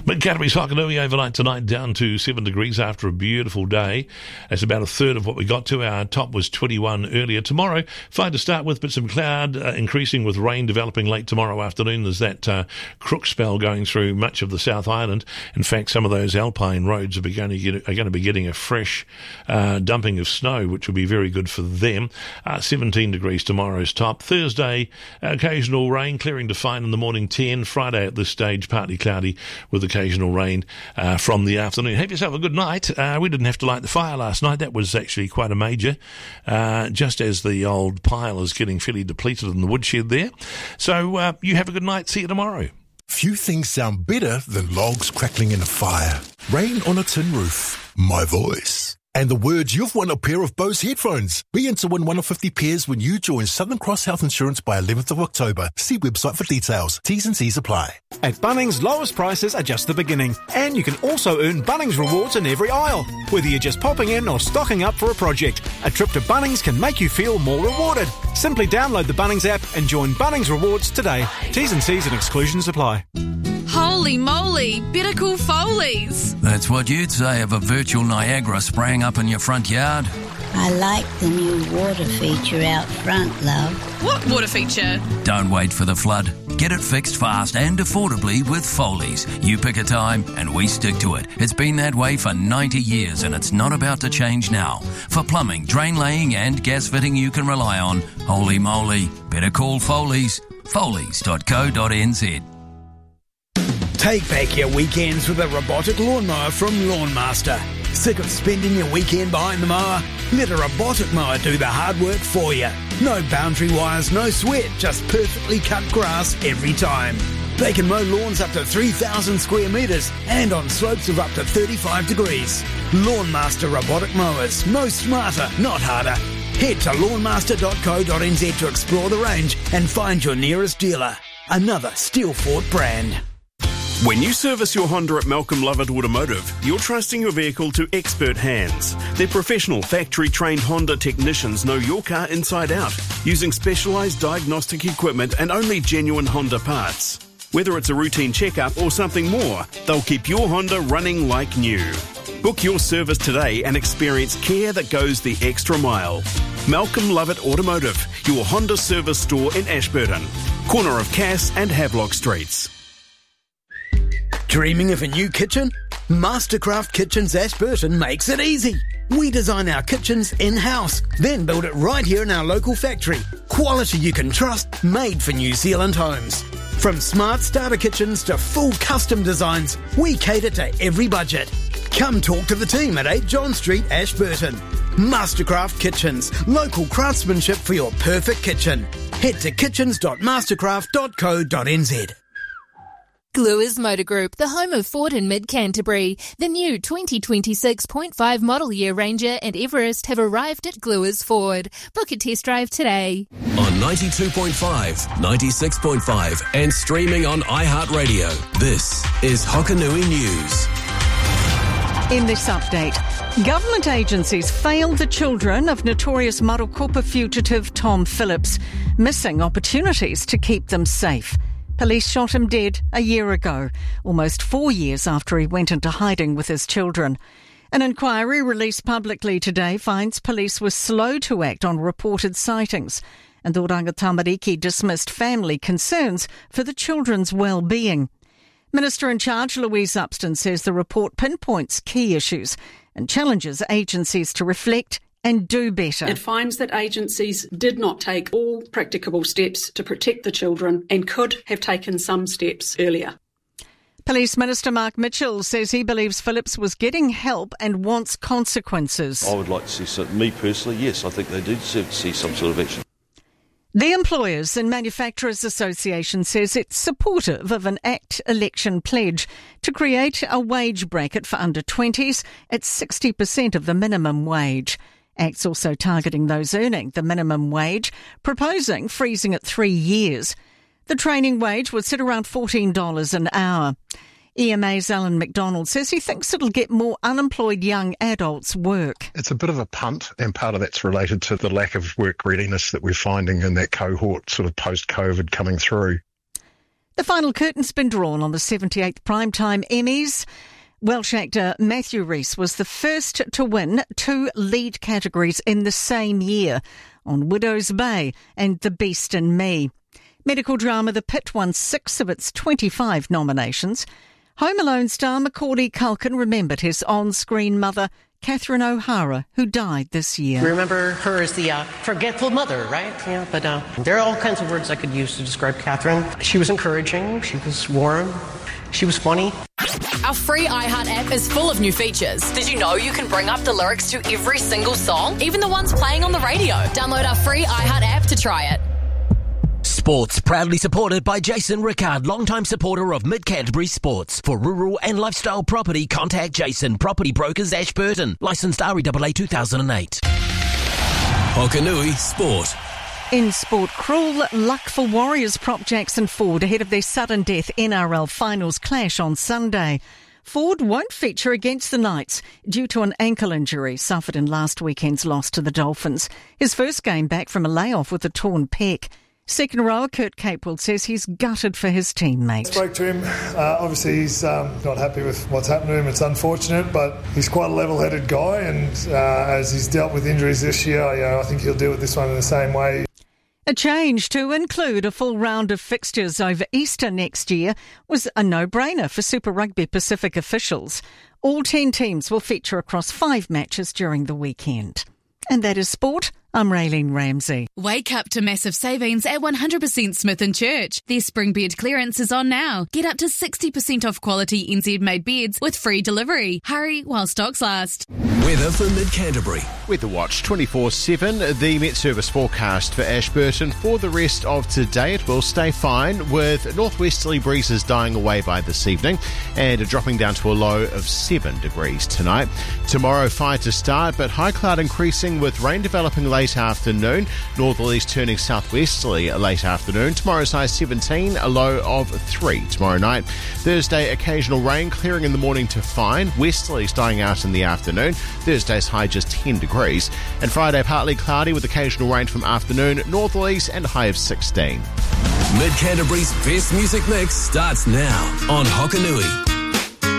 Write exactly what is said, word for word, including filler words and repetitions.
Maccabe's Hokanui overnight tonight down to seven degrees after a beautiful day. That's about a third of what we got to. Our top was twenty-one earlier. Tomorrow, fine to start with, but some cloud uh, increasing with rain developing late tomorrow afternoon. There's that uh, crook spell going through much of the South Island. In fact, some of those alpine roads are, going to, get, are going to be getting a fresh uh, dumping of snow, which will be very good for them. Uh, seventeen degrees tomorrow's top. Thursday, occasional rain, clearing to fine in the morning, ten. Friday at this stage, partly cloudy with occasional rain uh, from the afternoon. Have yourself a good night. Uh, we didn't have to light the fire last night. That was actually quite a major, uh, just as the old pile is getting fairly depleted in the woodshed there. So uh, you have a good night. See you tomorrow. Few things sound better than logs crackling in a fire, rain on a tin roof, my voice, and the words you've won a pair of Bose headphones. Be in to win one of fifty pairs when you join Southern Cross Health Insurance by eleventh of October. See website for details. T's and C's apply. At Bunnings, lowest prices are just the beginning. And you can also earn Bunnings rewards in every aisle. Whether you're just popping in or stocking up for a project, a trip to Bunnings can make you feel more rewarded. Simply download the Bunnings app and join Bunnings Rewards today. T's and C's and exclusions apply. Holy moly, better call Foley's. That's what you'd say of a virtual Niagara spraying up in your front yard. I like the new water feature out front, love. What water feature? Don't wait for the flood. Get it fixed fast and affordably with Foley's. You pick a time and we stick to it. It's been that way for ninety years and it's not about to change now. For plumbing, drain laying and gas fitting you can rely on, holy moly, better call Foley's. Foley's dot co dot n z. Take back your weekends with a robotic lawnmower from Lawnmaster. Sick of spending your weekend behind the mower? Let a robotic mower do the hard work for you. No boundary wires, no sweat, just perfectly cut grass every time. They can mow lawns up to three thousand square metres and on slopes of up to thirty-five degrees. Lawnmaster robotic mowers. Mow smarter, not harder. Head to lawnmaster dot co dot n z to explore the range and find your nearest dealer. Another Steelfort brand. When you service your Honda at Malcolm Lovett Automotive, you're trusting your vehicle to expert hands. Their professional, factory-trained Honda technicians know your car inside out, using specialised diagnostic equipment and only genuine Honda parts. Whether it's a routine checkup or something more, they'll keep your Honda running like new. Book your service today and experience care that goes the extra mile. Malcolm Lovett Automotive, your Honda service store in Ashburton, corner of Cass and Havelock Streets. Dreaming of a new kitchen? Mastercraft Kitchens Ashburton makes it easy. We design our kitchens in-house, then build it right here in our local factory. Quality you can trust, made for New Zealand homes. From smart starter kitchens to full custom designs, we cater to every budget. Come talk to the team at eight John Street, Ashburton. Mastercraft Kitchens, local craftsmanship for your perfect kitchen. Head to kitchens dot mastercraft dot co dot n z. Gluers Motor Group, the home of Ford and Mid-Canterbury. The new twenty twenty-six point five model year Ranger and Everest have arrived at Gluers Ford. Book a test drive today. On ninety-two point five, ninety-six point five and streaming on iHeartRadio, this is Hokanui News. In this update, government agencies failed the children of notorious Marokopa fugitive Tom Phillips, missing opportunities to keep them safe. Police shot him dead a year ago, almost four years after he went into hiding with his children. An inquiry released publicly today finds police were slow to act on reported sightings, and the Oranga Tamariki dismissed family concerns for the children's well-being. Minister in charge Louise Upston says the report pinpoints key issues and challenges agencies to reflect and do better. It finds that agencies did not take all practicable steps to protect the children and could have taken some steps earlier. Police Minister Mark Mitchell says he believes Phillips was getting help and wants consequences. I would like to see some, me personally, yes, I think they do deserve to see some sort of action. The Employers and Manufacturers Association says it's supportive of an ACT election pledge to create a wage bracket for under twenties at sixty percent of the minimum wage. ACT's also targeting those earning the minimum wage, proposing freezing at three years. The training wage would sit around fourteen dollars an hour. E M A's Alan McDonald says he thinks it'll get more unemployed young adults work. It's a bit of a punt, and part of that's related to the lack of work readiness that we're finding in that cohort sort of post-COVID coming through. The final curtain's been drawn on the seventy-eighth Primetime Emmys. Welsh actor Matthew Rhys was the first to win two lead categories in the same year, on Widow's Bay and The Beast in Me. Medical drama The Pit won six of its twenty-five nominations. Home Alone star Macaulay Culkin remembered his on-screen mother, Catherine O'Hara, who died this year. Remember her as the uh, forgetful mother, right? Yeah, but uh, there are all kinds of words I could use to describe Catherine. She was encouraging, she was warm, she was funny. Our free iHeart app is full of new features. Did you know you can bring up the lyrics to every single song, even the ones playing on the radio? Download our free iHeart app to try it. Sports proudly supported by Jason Rickard, longtime supporter of Mid-Canterbury Sports. For rural and lifestyle property, contact Jason, Property Brokers, Ashburton. Licensed R E A A two thousand eight. Hokanui Sport. In sport, cruel luck for Warriors prop Jackson Ford ahead of their sudden death N R L finals clash on Sunday. Ford won't feature against the Knights due to an ankle injury suffered in last weekend's loss to the Dolphins. His first game back from a layoff with a torn pec. Second rower Kurt Capewell says he's gutted for his teammate. I spoke to him. Uh, obviously, he's um, not happy with what's happened to him. It's unfortunate, but he's quite a level-headed guy, and uh, as he's dealt with injuries this year, you know, I think he'll deal with this one in the same way. A change to include a full round of fixtures over Easter next year was a no-brainer for Super Rugby Pacific officials. All ten teams will feature across five matches during the weekend. And that is sport. I'm Raylene Ramsey. Wake up to massive savings at one hundred percent Smith and Church. Their spring bed clearance is on now. Get up to sixty percent off quality N Z-made beds with free delivery. Hurry while stocks last. Weather for Mid-Canterbury. Weather Watch twenty-four seven. The Met Service forecast for Ashburton. For the rest of today, it will stay fine with northwesterly breezes dying away by this evening and dropping down to a low of seven degrees tonight. Tomorrow, fine to start, but high cloud increasing with rain developing late afternoon. Northerlies turning southwesterly late afternoon. Tomorrow's high seventeen, a low of three tomorrow night. Thursday, occasional rain, clearing in the morning to fine. Westerlies dying out in the afternoon. Thursday's high just ten degrees. And Friday, partly cloudy with occasional rain from afternoon. Northerlies and a high of sixteen. Mid-Canterbury's best music mix starts now on Hokanui.